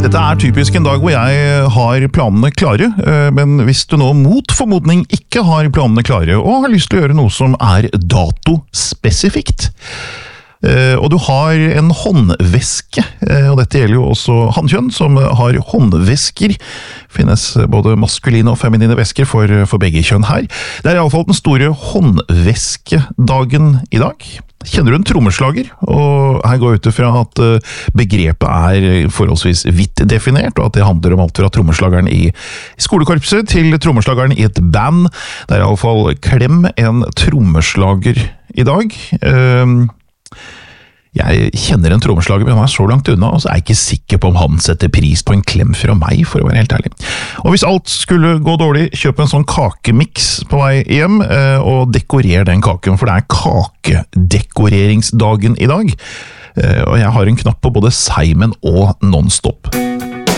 Dette typisk en dag hvor jeg har planene klare, men hvis du nå mot formodning ikke har planene klare og har lyst til å gjøre noe som datospesifikt, og du har en håndveske, og dette gjelder jo også hannkjønn som har håndvesker, finnes både maskuline og feminine vesker for begge kjønn her. Det I alle fall den store håndveskedagen I dag. Kjenner du en trommeslager? Og her går jeg ut fra at begrepet forholdsvis vidt definert, og at det handler om alt fra trommeslageren I skolekorpset til trommeslageren I et band. Det I alle fall klem en trommeslager I dag. Jeg kjenner en trommeslager, men han så langt unna, og så jeg ikke sikker på om han setter pris på en klem fra meg, for å være helt ærlig. Og hvis alt skulle gå dårlig, kjøp en sånn kakemix på vei hjem, og dekorer den kaken, for det kakedekoreringsdagen I dag. Og jeg har en knapp på både Simon og Nonstop.